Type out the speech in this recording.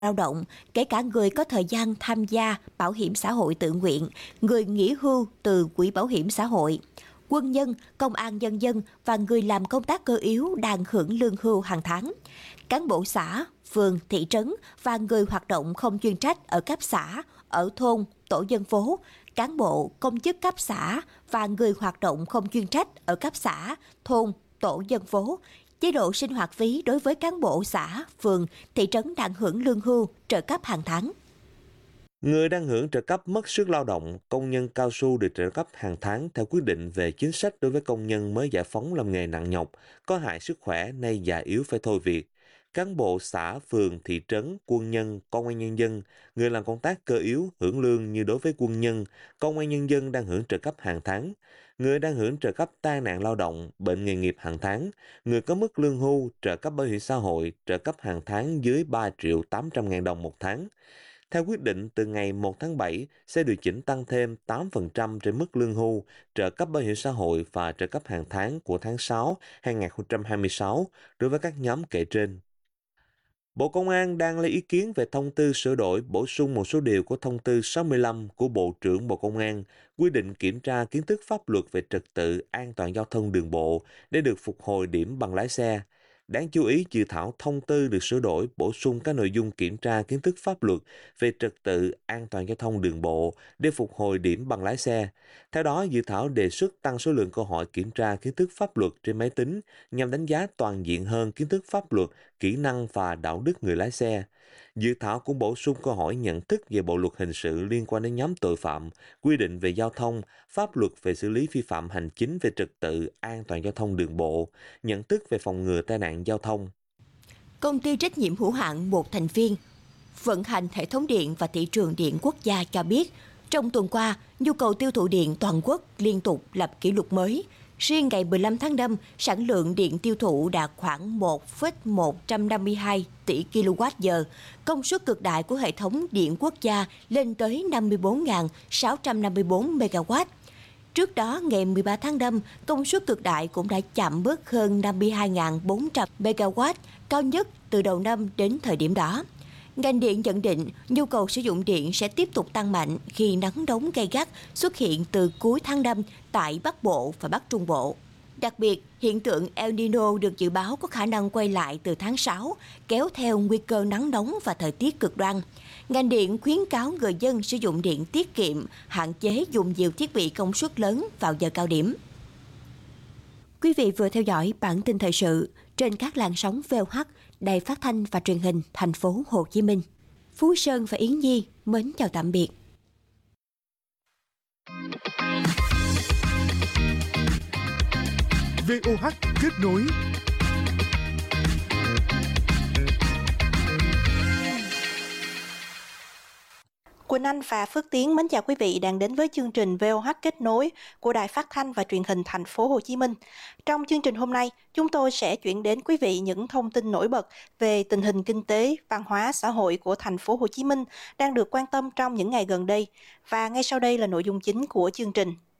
lao động, kể cả người có thời gian tham gia bảo hiểm xã hội tự nguyện, người nghỉ hưu từ quỹ bảo hiểm xã hội, quân nhân, công an nhân dân và người làm công tác cơ yếu đang hưởng lương hưu hàng tháng, cán bộ xã, phường, thị trấn và người hoạt động không chuyên trách ở cấp xã, ở thôn, tổ dân phố, cán bộ, công chức cấp xã và người hoạt động không chuyên trách ở cấp xã, thôn, tổ dân phố. Chế độ sinh hoạt phí đối với cán bộ xã, phường, thị trấn đang hưởng lương hưu, trợ cấp hàng tháng. Người đang hưởng trợ cấp mất sức lao động, công nhân cao su được trợ cấp hàng tháng theo quyết định về chính sách đối với công nhân mới giải phóng làm nghề nặng nhọc, có hại sức khỏe nay già yếu phải thôi việc. Cán bộ xã, phường, thị trấn, quân nhân, công an nhân dân, người làm công tác cơ yếu hưởng lương như đối với quân nhân, công an nhân dân đang hưởng trợ cấp hàng tháng. Người đang hưởng trợ cấp tai nạn lao động, bệnh nghề nghiệp hàng tháng, người có mức lương hưu, trợ cấp bảo hiểm xã hội, trợ cấp hàng tháng dưới 3.800.000 đồng một tháng. Theo quyết định, từ ngày 1 tháng 7 sẽ điều chỉnh tăng thêm 8% trên mức lương hưu, trợ cấp bảo hiểm xã hội và trợ cấp hàng tháng của tháng 6 2026 đối với các nhóm kể trên. Bộ Công an đang lấy ý kiến về thông tư sửa đổi bổ sung một số điều của thông tư 65 của Bộ trưởng Bộ Công an quy định kiểm tra kiến thức pháp luật về trật tự an toàn giao thông đường bộ để được phục hồi điểm bằng lái xe. Đáng chú ý, dự thảo thông tư được sửa đổi bổ sung các nội dung kiểm tra kiến thức pháp luật về trật tự an toàn giao thông đường bộ để phục hồi điểm bằng lái xe. Theo đó, dự thảo đề xuất tăng số lượng câu hỏi kiểm tra kiến thức pháp luật trên máy tính nhằm đánh giá toàn diện hơn kiến thức pháp luật, kỹ năng và đạo đức người lái xe. Dự thảo cũng bổ sung câu hỏi nhận thức về bộ luật hình sự liên quan đến nhóm tội phạm, quy định về giao thông, pháp luật về xử lý vi phạm hành chính về trật tự an toàn giao thông đường bộ, nhận thức về phòng ngừa tai nạn giao thông. Công ty trách nhiệm hữu hạn một thành viên vận hành hệ thống điện và thị trường điện quốc gia cho biết, trong tuần qua, nhu cầu tiêu thụ điện toàn quốc liên tục lập kỷ lục mới. Riêng ngày 15 tháng 5, sản lượng điện tiêu thụ đạt khoảng 1,152 tỷ kWh, công suất cực đại của hệ thống điện quốc gia lên tới 54.654 MW. Trước đó, ngày 13 tháng 5, công suất cực đại cũng đã chạm mức hơn 52.400 MW, cao nhất từ đầu năm đến thời điểm đó. Ngành điện nhận định nhu cầu sử dụng điện sẽ tiếp tục tăng mạnh khi nắng nóng gay gắt xuất hiện từ cuối tháng 5 tại Bắc Bộ và Bắc Trung Bộ. Đặc biệt, hiện tượng El Nino được dự báo có khả năng quay lại từ tháng 6, kéo theo nguy cơ nắng nóng và thời tiết cực đoan. Ngành điện khuyến cáo người dân sử dụng điện tiết kiệm, hạn chế dùng nhiều thiết bị công suất lớn vào giờ cao điểm. Quý vị vừa theo dõi bản tin thời sự trên các làn sóng VOH, Đài Phát thanh và Truyền hình Thành phố Hồ Chí Minh. Phú Sơn và Yến Nhi mến chào tạm biệt. VOH kết nối. Quỳnh Anh và Phước Tiến mến chào quý vị đang đến với chương trình VOH kết nối của Đài Phát thanh và Truyền hình Thành phố Hồ Chí Minh. Trong chương trình hôm nay, chúng tôi sẽ chuyển đến quý vị những thông tin nổi bật về tình hình kinh tế, văn hóa, xã hội của Thành phố Hồ Chí Minh đang được quan tâm trong những ngày gần đây. Và ngay sau đây là nội dung chính của chương trình.